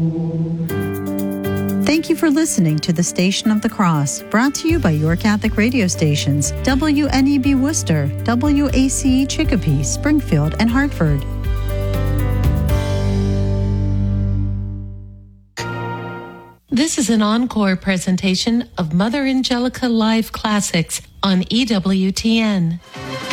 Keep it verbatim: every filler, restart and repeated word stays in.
Thank you for listening to the Station of the Cross, brought to you by your Catholic radio stations, W N E B Worcester, W A C E Chicopee, Springfield, and Hartford. This is an encore presentation of Mother Angelica Live Classics on E W T N.